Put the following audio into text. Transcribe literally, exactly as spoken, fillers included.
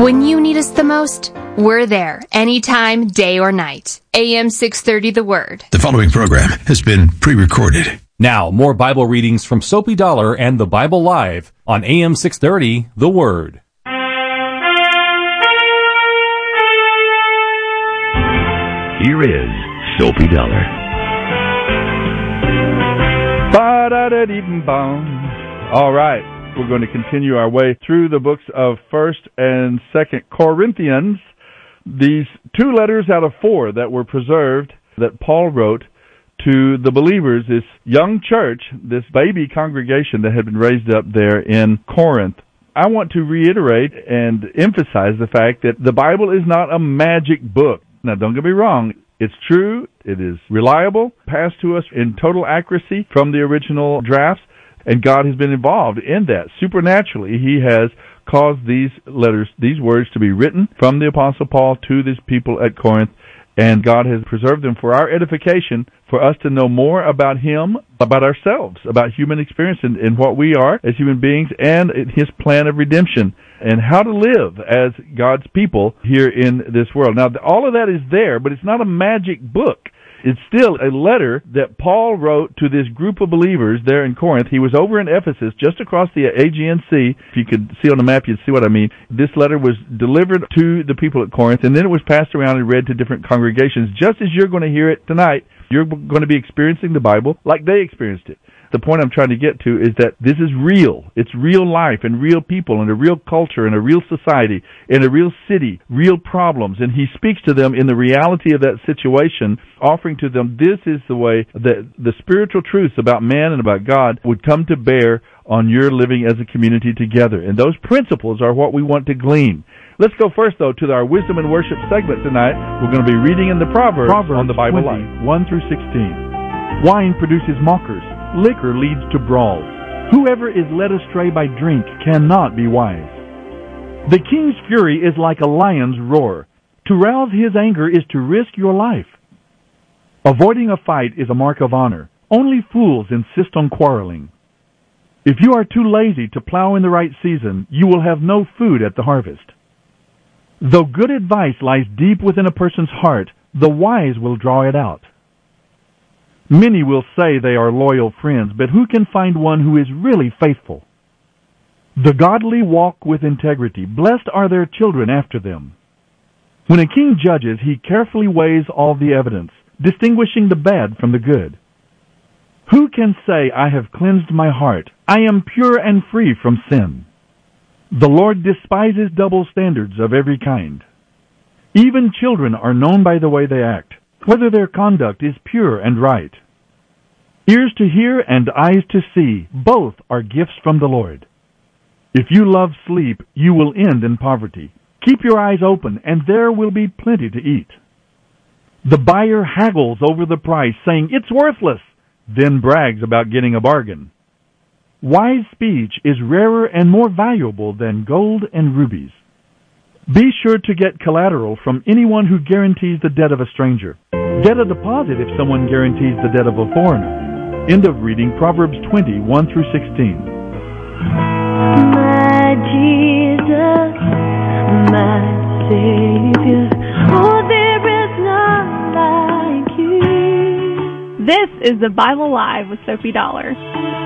When you need us the most, we're there, anytime, day or night. A M six thirty The Word. The following program has been pre-recorded. Now, more Bible readings from Soapy Dollar and the Bible Live on A M six thirty The Word. Here is Soapy Dollar. Ba-da-da-dee-bum. All right. We're going to continue our way through the books of First and Second Corinthians. These two letters out of four that were preserved that Paul wrote to the believers, this young church, this baby congregation that had been raised up there in Corinth. I want to reiterate and emphasize the fact that the Bible is not a magic book. Now, don't get me wrong. It's true. It is reliable, passed to us in total accuracy from the original drafts. And God has been involved in that. Supernaturally, He has caused these letters, these words to be written from the Apostle Paul to these people at Corinth, and God has preserved them for our edification, for us to know more about Him, about ourselves, about human experience and, and what we are as human beings, and His plan of redemption, and how to live as God's people here in this world. Now, all of that is there, but it's not a magic book. It's still a letter that Paul wrote to this group of believers there in Corinth. He was over in Ephesus, just across the Aegean Sea. If you could see on the map, you'd see what I mean. This letter was delivered to the people at Corinth, and then it was passed around and read to different congregations, just as you're going to hear it tonight. You're going to be experiencing the Bible like they experienced it. The point I'm trying to get to is that this is real. It's real life and real people and a real culture and a real society and a real city, real problems. And he speaks to them in the reality of that situation, offering to them this is the way that the spiritual truths about man and about God would come to bear on your living as a community together. And those principles are what we want to glean. Let's go first, though, to our Wisdom and Worship segment tonight. We're going to be reading in the Proverbs, Proverbs on the Bible Life, one through sixteen. Wine produces mockers. Liquor leads to brawls. Whoever is led astray by drink cannot be wise. The king's fury is like a lion's roar. To rouse his anger is to risk your life. Avoiding a fight is a mark of honor. Only fools insist on quarreling. If you are too lazy to plow in the right season, you will have no food at the harvest. Though good advice lies deep within a person's heart, the wise will draw it out. Many will say they are loyal friends, but who can find one who is really faithful? The godly walk with integrity. Blessed are their children after them. When a king judges, he carefully weighs all the evidence, distinguishing the bad from the good. Who can say, I have cleansed my heart, I am pure and free from sin? The Lord despises double standards of every kind. Even children are known by the way they act, whether their conduct is pure and right. Ears to hear and eyes to see, both are gifts from the Lord. If you love sleep, you will end in poverty. Keep your eyes open, and there will be plenty to eat. The buyer haggles over the price, saying, it's worthless, then brags about getting a bargain. Wise speech is rarer and more valuable than gold and rubies. Be sure to get collateral from anyone who guarantees the debt of a stranger. Get a deposit if someone guarantees the debt of a foreigner. End of reading Proverbs twenty, one through sixteen. My Jesus, my Savior, oh, there is none like you. This is the Bible Live with Soapy Dollar.